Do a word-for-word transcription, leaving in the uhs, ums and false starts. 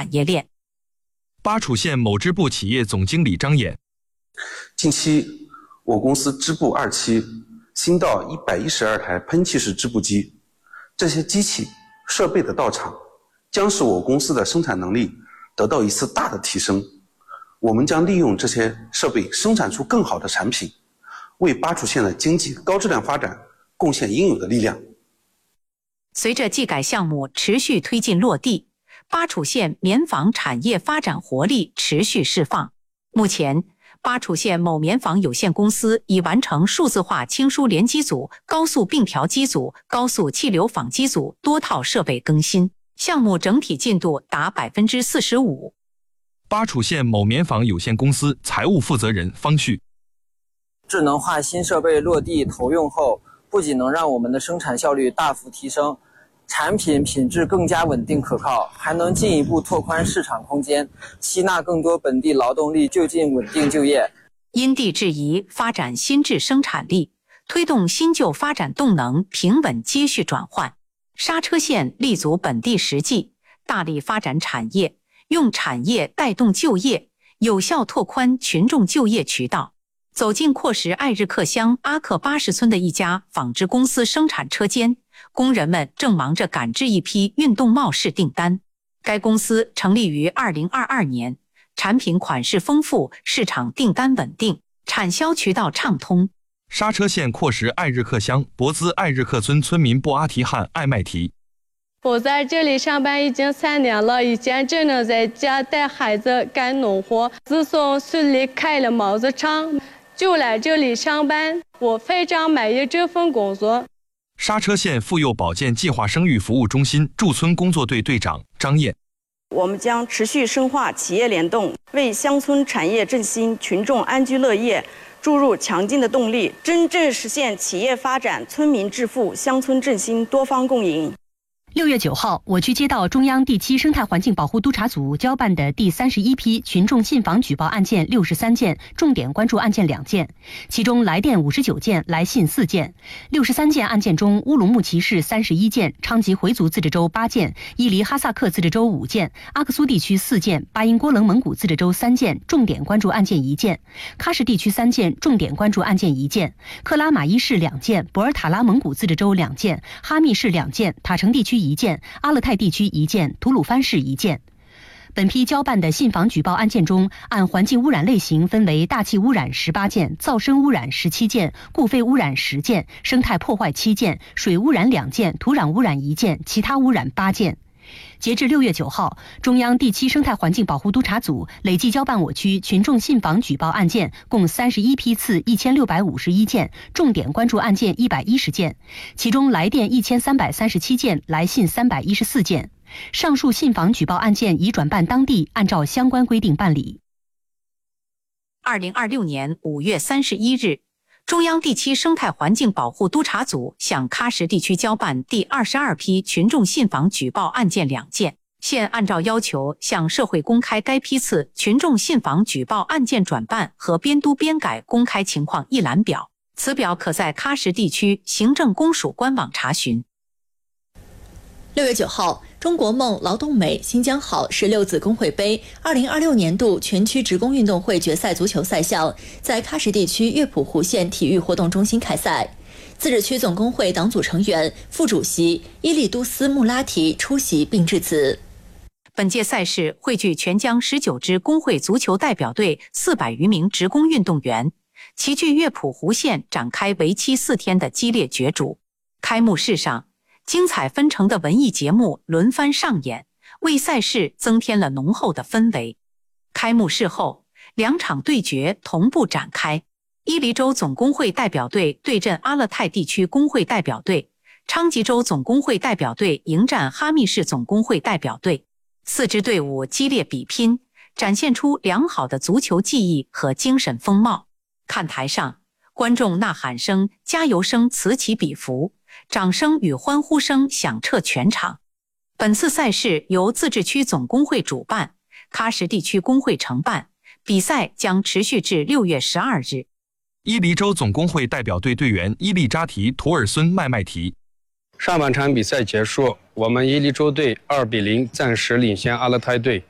产业链。 巴楚县某支部企业总经理张衍： 近期，我公司支部二期新到一百一十二台喷气式织布机，这些机器设备的到场，将使我公司的生产能力得到一次大的提升。我们将利用这些设备生产出更好的产品，为巴楚县的经济高质量发展贡献应有的力量。 随着技改项目持续推进落地，巴楚县棉纺产业发展活力持续释放。目前，巴楚县某棉纺有限公司已完成数字化轻疏联机组、高速并调机组、高速气流纺机组多套设备更新，项目整体进度达 百分之四十五。 巴楚县某棉纺有限公司财务负责人方旭： 智能化新设备落地投用后，不仅能让我们的生产效率大幅提升，产品品质更加稳定可靠，还能进一步拓宽市场空间，吸纳更多本地劳动力就近稳定就业。 因地制宜发展新质生产力，推动新旧发展动能平稳接续转换。刹车县立足本地实际，大力发展产业，用产业带动就业，有效拓宽群众就业渠道。走进阔石爱日克乡阿克八十村的一家纺织公司生产车间，工人们正忙着赶制一批运动帽式订单。该公司成立于二零二二年，产品款式丰富，市场订单稳定，产销渠道畅通。 刹车县阔石爱日克乡博兹爱日克村村民布阿提汉艾麦提： 我在这里上班已经三年了，以前只能在家带孩子干农活，自从村里开了帽子厂，就来这里上班，我非常满意这份工作。 沙车县妇幼保健计划生育服务中心驻村工作队队长张燕： 我们将持续深化企业联动，为乡村产业振兴、群众安居乐业注入强劲的动力，真正实现企业发展、村民致富、乡村振兴多方共赢。 六月九号，我区接到中央第七生态环境保护督察组交办的第三十一批群众信访举报案件六十三件，重点关注案件两件，其中来电五十九件，来信四件。六十三件案件中，乌鲁木齐市三十一件，昌吉回族自治州八件，伊犁哈萨克自治州五件，阿克苏地区四件，巴音郭楞蒙古自治州三件，重点关注案件一件；喀什地区三件，重点关注案件一件；克拉玛依市两件，博尔塔拉蒙古自治州两件，哈密市两件，塔城地区一件，阿勒泰地区一件，吐鲁番市一件。本批交办的信访举报案件中，按环境污染类型分为大气污染十八件，噪声污染十七件，固废污染十件，生态破坏七件，水污染两件，土壤污染一件，其他污染八件。截至六月九号，中央第七生态环境保护督察组累计交办我区群众信访举报案件共三十一批次一千六百五十一件，重点关注案件一百一十件，其中来电一千三百三十七件，来信三百一十四件。上述信访举报案件已转办当地按照相关规定办理。 二零二六年五月三十一日，中央第七生态环境保护督察组向喀什地区交办第二十二批群众信访举报案件两件，现按照要求向社会公开该批次群众信访举报案件转办和编督编改公开情况一览表，此表可在喀什地区行政公署官网查询。 六月九号，中国梦、劳动美、新疆好十六子工会杯二零二六年度全区职工运动会决赛足球赛项在喀什地区乐普湖县体育活动中心开赛。自治区总工会党组成员、副主席伊利都斯穆拉提出席并致辞。 本届赛事汇聚全疆十九支工会足球代表队四百余名职工运动员，齐聚乐普湖县展开为期四天的激烈角逐。开幕式上，精彩纷呈的文艺节目轮番上演，为赛事增添了浓厚的氛围。开幕式后，两场对决同步展开，伊犁州总工会代表队对阵阿勒泰地区工会代表队，昌吉州总工会代表队迎战哈密市总工会代表队。四支队伍激烈比拼，展现出良好的足球技艺和精神风貌。看台上，观众呐喊声、加油声此起彼伏，掌声与欢呼声响彻全场。本次赛事由自治区总工会主办，喀什地区工会承办，比赛将持续至六月十二日。 伊犁州总工会代表队队员伊利扎提图尔孙麦麦提： 上半场比赛结束，我们伊犁州队二比零暂时领先阿勒泰队。